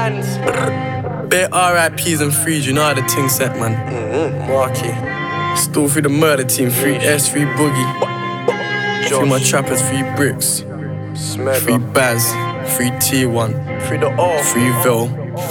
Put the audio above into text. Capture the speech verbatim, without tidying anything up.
Bare R I Ps and threes, you know how the ting set, man. Mm-hmm. Marky. Still through the murder team, three S, three Boogie. Three my trappers, three Bricks. Three Baz, three T one. Three the O. Three Vil.